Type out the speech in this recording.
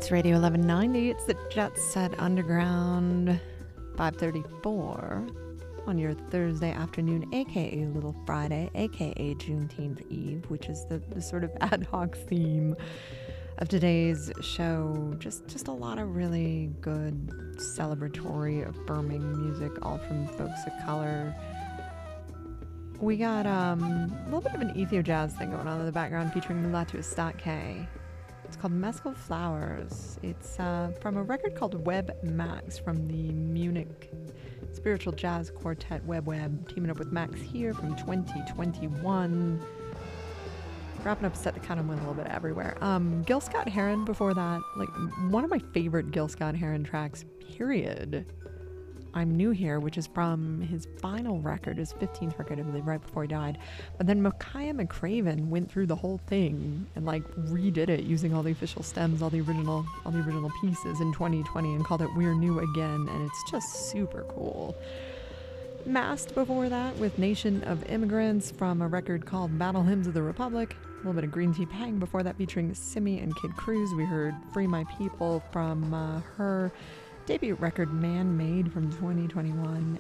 It's Radio 1190. It's the Jet Set Underground 534 on your Thursday afternoon, aka Little Friday, aka Juneteenth Eve, which is the sort of ad hoc theme of today's show. Just a lot of really good celebratory, affirming music, all from folks of color. We got a little bit of an Ethio jazz thing going on in the background featuring Mulatu Astatke. It's called Mescal Flowers. It's from a record called Web Max from the Munich spiritual jazz quartet Web, teaming up with Max here from 2021. Wrapping up a set that kind of went a little bit everywhere. Gil Scott-Heron before that, like one of my favorite Gil Scott-Heron tracks, period. I'm New Here, which is from his final record, his 15th record, I believe, right before he died. But then Micaiah McCraven went through the whole thing and like redid it using all the official stems, all the original pieces in 2020 and called it We're New Again, and it's just super cool. Mast before that with Nation of Immigrants from a record called Battle Hymns of the Republic. A little bit of Green Tea Pang before that featuring Simi and Kid Cruz. We heard Free My People from her debut record Man Made from 2021,